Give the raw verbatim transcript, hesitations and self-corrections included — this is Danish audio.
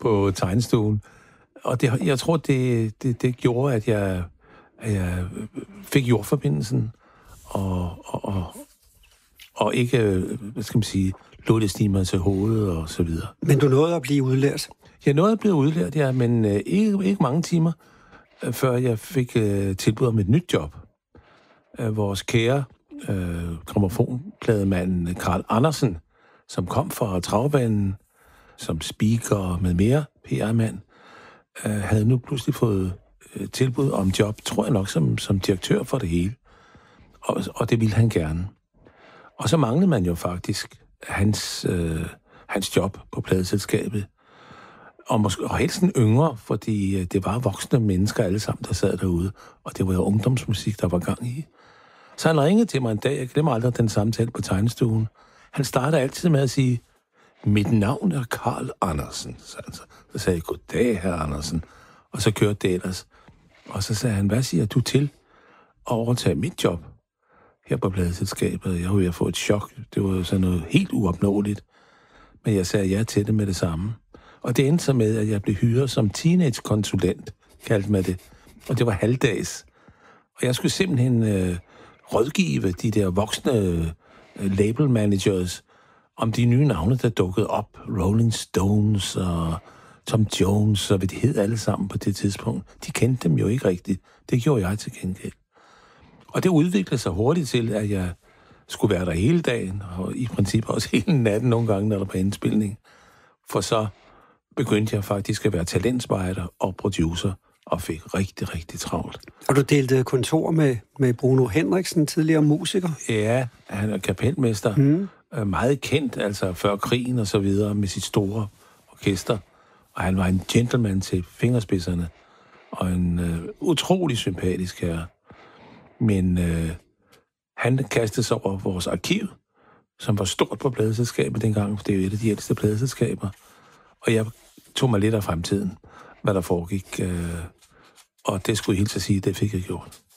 på tegnestuen. Og det, jeg tror, det, det, det gjorde, at jeg, at jeg fik jordforbindelsen, og, og, og, og ikke, hvad skal man sige, lod det stige mig til hovedet og så videre. Men du nåede at blive udlært? Jeg nåede at blive udlært, ja, men øh, ikke, ikke mange timer, øh, før jeg fik øh, tilbud om et nyt job. Øh, vores kære øh, grammofonplademanden Carl Andersen, som kom fra travbanen som speaker med mere P R-mand, øh, havde nu pludselig fået øh, tilbud om job, tror jeg nok, som, som direktør for det hele. Og, og det ville han gerne. Og så manglede man jo faktisk hans, øh, hans job på pladeselskabet. Og, måske, og helst en yngre, fordi øh, det var voksne mennesker alle sammen, der sad derude. Og det var jo ungdomsmusik, der var gang i. Så han ringede til mig en dag, jeg glemmer aldrig den samtale på tegnestuen. Han startede altid med at sige, mit navn er Carl Andersen. Så, altså, så sagde jeg, goddag, herr Andersen. Og så kørte det ellers. Og så sagde han, hvad siger du til at overtage mit job her på pladeselskabet? Jeg var ved at få et chok. Det var jo sådan noget helt uopnåeligt. Men jeg sagde ja til det med det samme. Og det endte så med, at jeg blev hyret som teenage-konsulent, kaldte man det. Og det var halvdags. Og jeg skulle simpelthen øh, rådgive de der voksne øh, label managers om de nye navne, der dukkede op. Rolling Stones og Tom Jones og hvad de hed alle sammen på det tidspunkt. De kendte dem jo ikke rigtigt. Det gjorde jeg til gengæld. Og det udviklede sig hurtigt til, at jeg skulle være der hele dagen, og i princippet også hele natten nogle gange, når der var indspilning. For så begyndte jeg faktisk at være talentspejder og producer, og fik rigtig, rigtig travlt. Og du delte kontor med, med Bruno Henriksen, tidligere musiker? Ja, han er kapelmester. Mm. Meget kendt, altså før krigen og så videre, med sit store orkester. Og han var en gentleman til fingerspidserne, og en øh, utrolig sympatisk herre. Men øh, han kastede sig over vores arkiv, som var stort på pladeselskabet dengang, for det er jo et af de ældste pladeselskaber. Og jeg tog mig lidt af fremtiden, hvad der foregik. Øh, og det skulle jeg helt til at sige, det fik jeg gjort.